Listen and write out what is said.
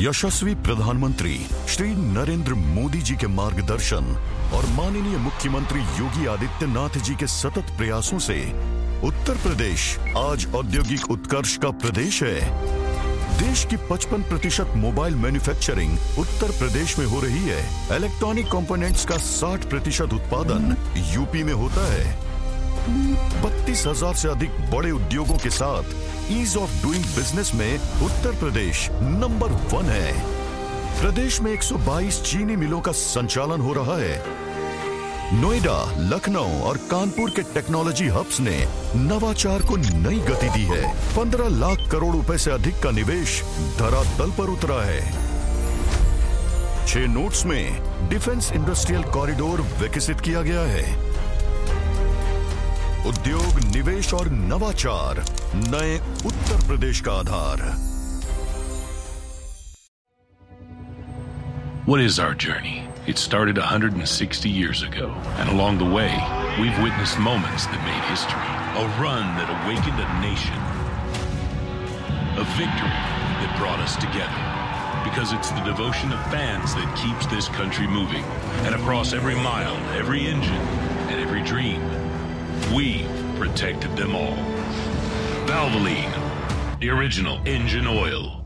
यशस्वी प्रधानमंत्री श्री नरेंद्र मोदी जी के मार्गदर्शन और माननीय मुख्यमंत्री योगी आदित्यनाथ जी के सतत प्रयासों से उत्तर प्रदेश आज औद्योगिक उत्कर्ष का प्रदेश है। देश की 55% मोबाइल मैन्युफैक्चरिंग उत्तर प्रदेश में हो रही है। इलेक्ट्रॉनिक कंपोनेंट्स का 60% उत्पादन यूपी में होता है। 32,000 से अधिक बड़े उद्योगों के साथ ईज ऑफ डूइंग बिजनेस में उत्तर प्रदेश नंबर 1 है। प्रदेश में 122 चीनी मिलों का संचालन हो रहा है। नोएडा, लखनऊ और कानपुर के टेक्नोलॉजी हब्स ने नवाचार को नई गति दी है। 15 लाख करोड़ रुपए से अधिक का निवेश धरातल पर उतरा है। 6 नोड्स में डिफेंस इंडस्ट्रियल कॉरिडोर विकसित किया गया है। उद्योग, निवेश और नवाचार नए उत्तर प्रदेश का आधार। What is our journey? It started 160 years ago, and along the way, we've witnessed moments that made history. A run that awakened a nation. A victory that brought us together. Because it's the devotion of fans that keeps this country moving. And across every mile, every engine, and every dream, we've protected them all. Valvoline, the original engine oil.